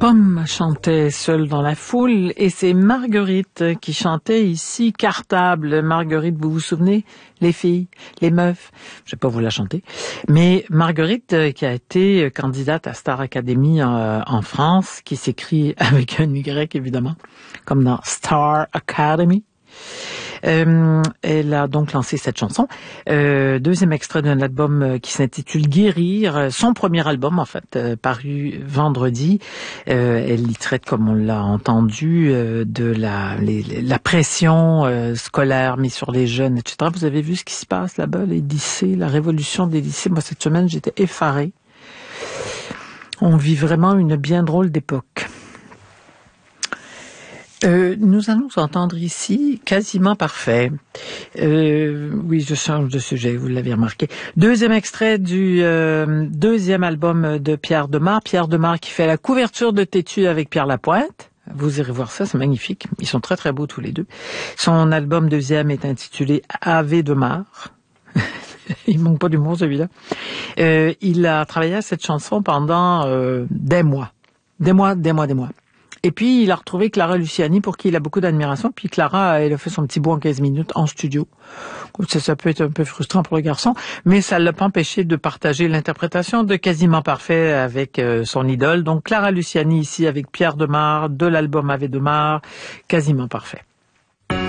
Pomme chantait seule dans la foule et c'est Marguerite qui chantait ici Cartable. Marguerite, vous vous souvenez? Les filles, les meufs. Je vais pas vous la chanter. Mais Marguerite qui a été candidate à Star Academy en France, qui s'écrit avec un Y évidemment, comme dans Star Academy. Elle a donc lancé cette chanson. Deuxième extrait d'un album qui s'intitule Guérir, son premier album en fait, paru vendredi. Elle y traite, comme on l'a entendu, de la pression scolaire mise sur les jeunes, etc. Vous avez vu ce qui se passe là-bas, les lycées, la révolution des lycées. Moi, cette semaine, j'étais effarée. On vit vraiment une bien drôle d'époque. Nous allons entendre ici Quasiment Parfait. Oui, je change de sujet, vous l'avez remarqué. Deuxième extrait du deuxième album de Pierre Demar. Pierre Demar qui fait la couverture de Têtu avec Pierre Lapointe. Vous irez voir ça, c'est magnifique. Ils sont très très beaux tous les deux. Son album deuxième est intitulé Ave Demar. Il manque pas d'humour celui-là. Il a travaillé à cette chanson pendant des mois. Des mois. Et puis, il a retrouvé Clara Luciani, pour qui il a beaucoup d'admiration. Puis Clara, elle a fait son petit bout en 15 minutes en studio. Ça peut être un peu frustrant pour le garçon, mais ça ne l'a pas empêché de partager l'interprétation de Quasiment Parfait avec son idole. Donc, Clara Luciani ici avec Pierre Demar, de l'album Ave Demar, Quasiment Parfait.